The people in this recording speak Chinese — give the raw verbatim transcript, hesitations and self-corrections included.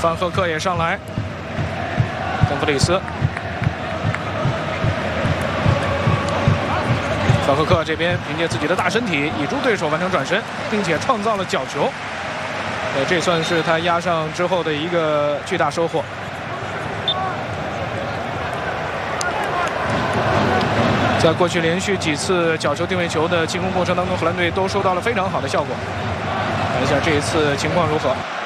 范赫克也上来，邓弗里斯。 范赫克这边凭借自己的大身体倚住对手完成转身，并且创造了角球。呃，这算是他压上之后的一个巨大收获。在过去连续几次角球定位球的进攻过程当中，荷兰队都收到了非常好的效果。看一下这一次情况如何。